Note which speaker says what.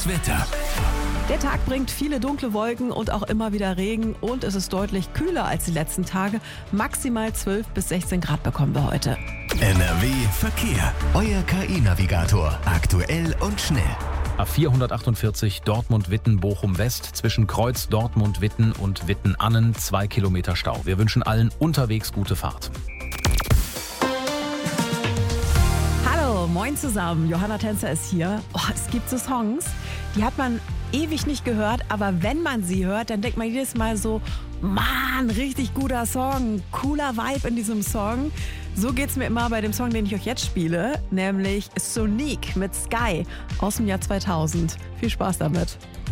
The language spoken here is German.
Speaker 1: Das Wetter.
Speaker 2: Der Tag bringt viele dunkle Wolken und auch immer wieder Regen und es ist deutlich kühler als die letzten Tage. Maximal 12 bis 16 Grad bekommen wir heute.
Speaker 1: NRW Verkehr. Euer KI-Navigator. Aktuell und schnell.
Speaker 3: A448 Dortmund-Witten-Bochum-West zwischen Kreuz Dortmund-Witten und Witten-Annen 2 Kilometer Stau. Wir wünschen allen unterwegs gute Fahrt.
Speaker 2: Hallo, moin zusammen. Johanna Tänzer ist hier. Es gibt so Songs, die hat man ewig nicht gehört, aber wenn man sie hört, dann denkt man jedes Mal so, Mann, richtig guter Song, cooler Vibe in diesem Song. So geht's mir immer bei dem Song, den ich euch jetzt spiele, nämlich Sonique mit Sky aus dem Jahr 2000. Viel Spaß damit.